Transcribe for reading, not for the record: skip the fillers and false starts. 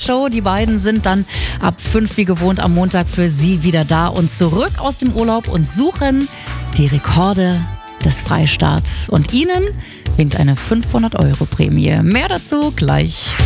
Show. Die beiden sind dann ab 5 wie gewohnt am Montag für Sie wieder da und zurück aus dem Urlaub und suchen die Rekorde des Freistaats. Und Ihnen winkt eine 500 € Prämie. Mehr dazu gleich.